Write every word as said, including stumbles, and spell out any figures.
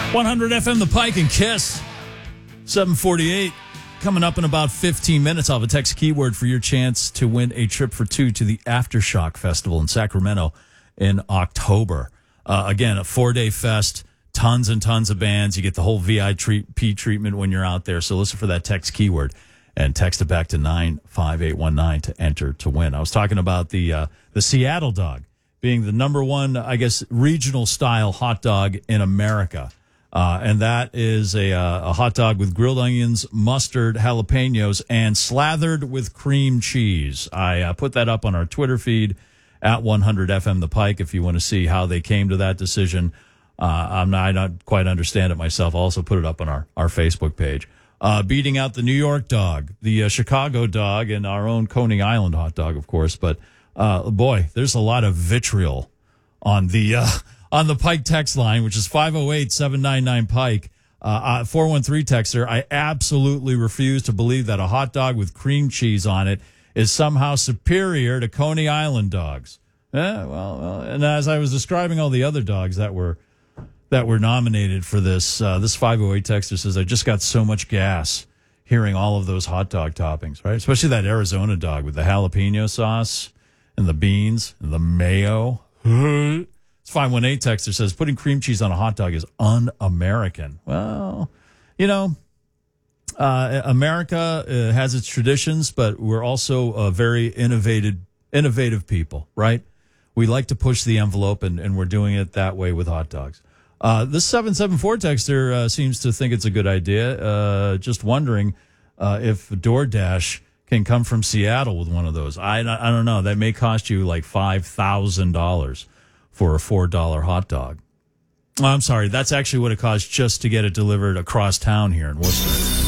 one hundred F M The Pike and Kiss. seven forty-eight. Coming up in about fifteen minutes. I'll have a text keyword for your chance to win a trip for two to the Aftershock Festival in Sacramento in October. Uh, again, a four-day fest, tons and tons of bands. You get the whole V I P treatment when you're out there. So listen for that text keyword and text it back to nine five eight one nine to enter to win. I was talking about the uh, the Seattle dog being the number one, I guess, regional style hot dog in America. Uh, and that is a, uh, a hot dog with grilled onions, mustard, jalapenos, and slathered with cream cheese. I uh, put that up on our Twitter feed at one hundred F M The Pike if you want to see how they came to that decision. Uh, I'm not, I don't quite understand it myself. I'll also put it up on our, our Facebook page. Uh, beating out the New York dog, the uh, Chicago dog, and our own Coney Island hot dog, of course. But, uh, boy, there's a lot of vitriol on the... Uh, On the Pike text line, which is five oh eight, seven nine nine, Pike, uh, four one three texter, I absolutely refuse to believe that a hot dog with cream cheese on it is somehow superior to Coney Island dogs. Eh, well, well, and as I was describing all the other dogs that were that were nominated for this, uh, this five oh eight texter says, I just got so much gas hearing all of those hot dog toppings, right? Especially that Arizona dog with the jalapeno sauce and the beans and the mayo. five one eight texter says, putting cream cheese on a hot dog is un-American. Well, you know, uh, America uh, has its traditions, but we're also a very innovative, innovative people, right? We like to push the envelope, and, and we're doing it that way with hot dogs. Uh, this seven seven four texter uh, seems to think it's a good idea. Uh, just wondering uh, if DoorDash can come from Seattle with one of those. I, I don't know. That may cost you like five thousand dollars. For a four dollar hot dog. Oh, I'm sorry, that's actually what it costs just to get it delivered across town here in Worcester.